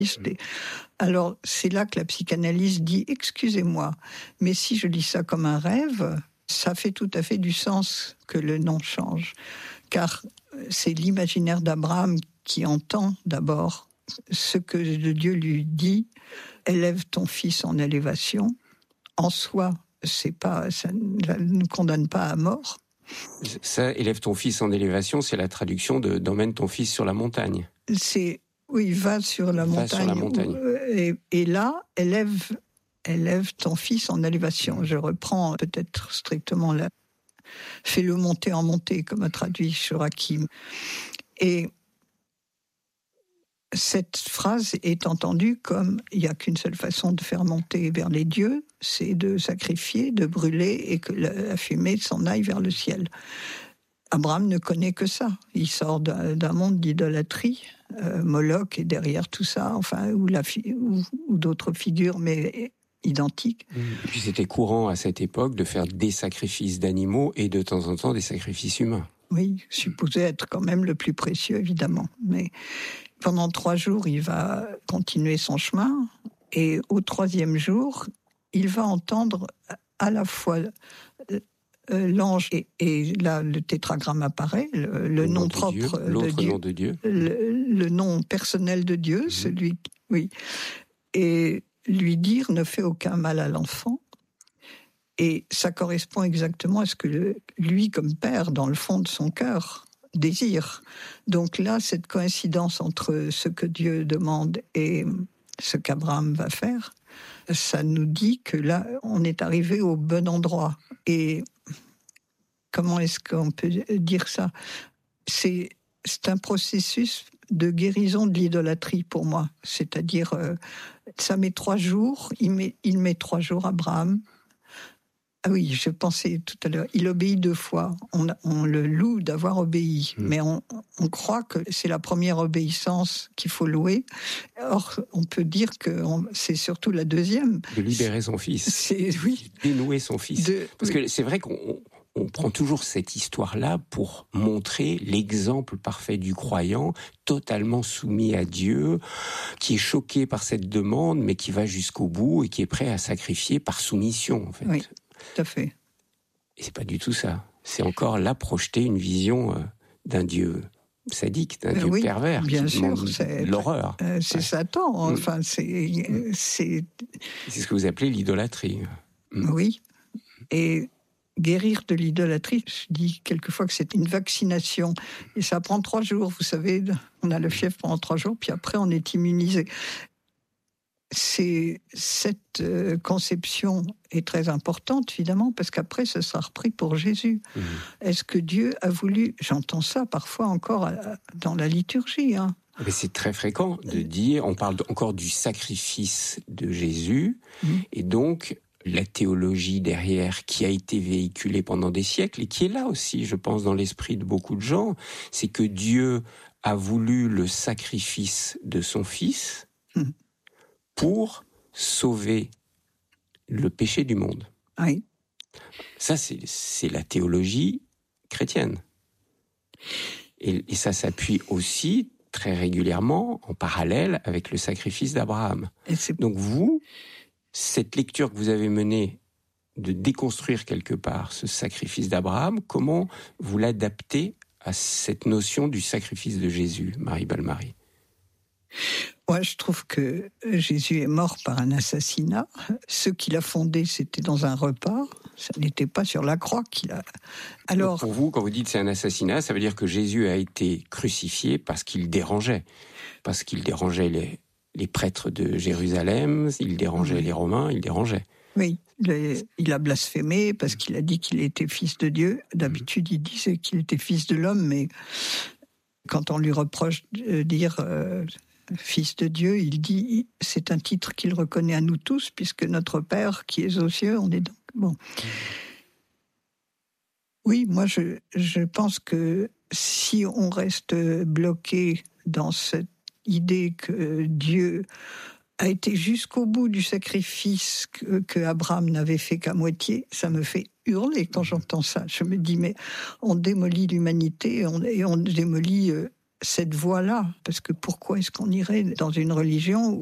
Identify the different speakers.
Speaker 1: Alors, c'est là que la psychanalyse dit « Excusez-moi, mais si je lis ça comme un rêve, ça fait tout à fait du sens que le nom change. » Car c'est l'imaginaire d'Abraham qui entend d'abord ce que Dieu lui dit « Élève ton fils en élévation ». En soi, ça ne nous condamne pas à mort.
Speaker 2: Ça, élève ton fils en élévation, c'est la traduction d'emmène ton fils sur la montagne.
Speaker 1: Oui, va sur la montagne. Et là, élève ton fils en élévation. Je reprends peut-être strictement là. Fais-le monter en montée, comme a traduit Chorakim. Et cette phrase est entendue comme il n'y a qu'une seule façon de faire monter vers les dieux, c'est de sacrifier, de brûler et que la fumée s'en aille vers le ciel. Abraham ne connaît que ça. Il sort d'un monde d'idolâtrie. Moloch est derrière tout ça, enfin, ou d'autres figures, mais identiques.
Speaker 2: Et puis c'était courant à cette époque de faire des sacrifices d'animaux et de temps en temps des sacrifices humains.
Speaker 1: Oui, supposé être quand même le plus précieux, évidemment. Mais pendant 3 jours, il va continuer son chemin. Et au 3e jour, il va entendre à la fois l'ange et là le tétragramme apparaît, le nom propre
Speaker 2: Dieu, l'autre nom de Dieu,
Speaker 1: le nom personnel de Dieu, celui, oui, et lui dire ne fais aucun mal à l'enfant. Et ça correspond exactement à ce que lui, comme père, dans le fond de son cœur, désire. Donc là, cette coïncidence entre ce que Dieu demande et ce qu'Abraham va faire, ça nous dit que là, on est arrivé au bon endroit. Et comment est-ce qu'on peut dire ça ? C'est un processus de guérison de l'idolâtrie pour moi. C'est-à-dire, ça met 3 jours, il met 3 jours, Abraham. Ah oui, je pensais tout à l'heure, il obéit 2 fois. On le loue d'avoir obéi, mais on croit que c'est la première obéissance qu'il faut louer. Or, on peut dire que c'est surtout la deuxième.
Speaker 2: De libérer son fils. Oui. Dénouer son fils. Parce que c'est vrai qu'on prend toujours cette histoire-là pour montrer l'exemple parfait du croyant, totalement soumis à Dieu, qui est choqué par cette demande, mais qui va jusqu'au bout et qui est prêt à sacrifier par soumission, en fait.
Speaker 1: Oui. Tout à fait.
Speaker 2: Et c'est pas du tout ça. C'est encore là projeter une vision d'un Dieu sadique, d'un Dieu pervers,
Speaker 1: bien
Speaker 2: qui
Speaker 1: sûr,
Speaker 2: c'est l'horreur.
Speaker 1: C'est Satan. Enfin, c'est
Speaker 2: ce que vous appelez l'idolâtrie.
Speaker 1: Oui. Et guérir de l'idolâtrie, je dis quelquefois que c'est une vaccination. Et ça prend 3 jours, vous savez. On a le fièvre pendant 3 jours, puis après on est immunisé. Cette conception est très importante, évidemment, parce qu'après, ce sera repris pour Jésus. Est-ce que Dieu a voulu... J'entends ça parfois encore dans la liturgie. Hein.
Speaker 2: Mais c'est très fréquent de dire, on parle encore du sacrifice de Jésus, et donc la théologie derrière qui a été véhiculée pendant des siècles, et qui est là aussi, je pense, dans l'esprit de beaucoup de gens, c'est que Dieu a voulu le sacrifice de son Fils, pour sauver le péché du monde.
Speaker 1: Oui.
Speaker 2: Ça, c'est la théologie chrétienne. Et ça s'appuie aussi très régulièrement en parallèle avec le sacrifice d'Abraham. Donc vous, cette lecture que vous avez menée de déconstruire quelque part ce sacrifice d'Abraham, comment vous l'adaptez à cette notion du sacrifice de Jésus, Marie Balmary ?
Speaker 1: Moi, je trouve que Jésus est mort par un assassinat. Ce qu'il a fondé, c'était dans un repas. Ça n'était pas sur la croix qu'il a... Alors,
Speaker 2: pour vous, quand vous dites c'est un assassinat, ça veut dire que Jésus a été crucifié parce qu'il dérangeait. Parce qu'il dérangeait les prêtres de Jérusalem, il dérangeait les Romains, il dérangeait.
Speaker 1: Oui, il a blasphémé parce qu'il a dit qu'il était fils de Dieu. D'habitude, il disait qu'il était fils de l'homme, mais quand on lui reproche de dire... Fils de Dieu, il dit, c'est un titre qu'il reconnaît à nous tous, puisque notre Père qui est aux cieux, on est donc bon. Oui, moi je pense que si on reste bloqué dans cette idée que Dieu a été jusqu'au bout du sacrifice que Abraham n'avait fait qu'à moitié, ça me fait hurler quand j'entends ça. Je me dis, mais on démolit l'humanité et on démolit cette voie-là. Parce que pourquoi est-ce qu'on irait dans une religion